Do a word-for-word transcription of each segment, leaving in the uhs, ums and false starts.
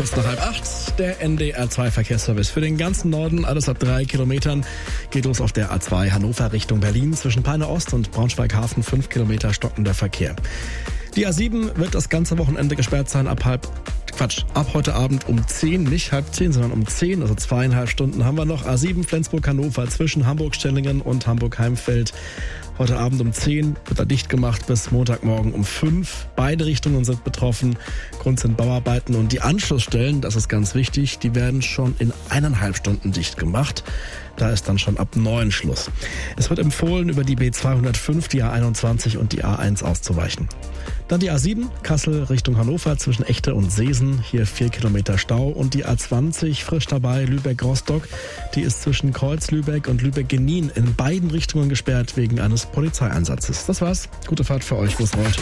kurz nach halb acht, der N D R zwei Verkehrsservice für den ganzen Norden, alles ab drei Kilometern. Geht los auf der A zwei Hannover Richtung Berlin, zwischen Peine Ost und Braunschweig-Hafen, fünf Kilometer stockender Verkehr. Die A sieben wird das ganze Wochenende gesperrt sein, ab halb, Quatsch, ab heute Abend um zehn, nicht halb zehn, sondern um zehn, also zweieinhalb Stunden haben wir noch. A sieben Flensburg-Hannover zwischen Hamburg-Stellingen und Hamburg-Heimfeld. Heute Abend um zehn wird er dicht gemacht bis Montagmorgen um fünf. Beide Richtungen sind betroffen. Grund sind Bauarbeiten und die Anschlussstellen, das ist ganz wichtig, die werden schon in eineinhalb Stunden dicht gemacht. Da ist dann schon ab neun Schluss. Es wird empfohlen, über die B zweihundertfünf, die A einundzwanzig und die A eins auszuweichen. Dann die A sieben, Kassel Richtung Hannover zwischen Echte und Seesen. Hier vier Kilometer Stau. Und die A zwanzig, frisch dabei, Lübeck-Rostock. Die ist zwischen Kreuz-Lübeck und Lübeck-Genin in beiden Richtungen gesperrt wegen eines Polizeieinsatzes. Das war's. Gute Fahrt für euch, wo es rollt.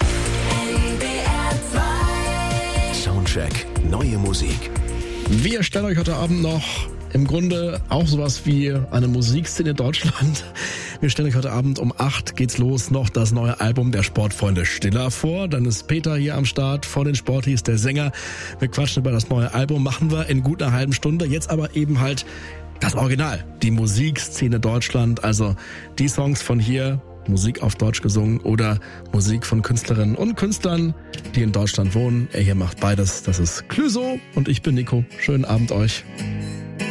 Soundcheck, neue Musik. Wir stellen euch heute Abend noch im Grunde auch sowas wie eine Musikszene in Deutschland. Wir stellen euch heute Abend um acht geht's los, noch das neue Album der Sportfreunde Stiller vor. Dann ist Peter hier am Start, von den Sporties, der Sänger. Wir quatschen über das neue Album, machen wir in gut einer halben Stunde. Jetzt aber eben halt das Original, die Musikszene Deutschland, also die Songs von hier, Musik auf Deutsch gesungen oder Musik von Künstlerinnen und Künstlern, die in Deutschland wohnen. Er hier macht beides. Das ist Clüso und ich bin Nico. Schönen Abend euch.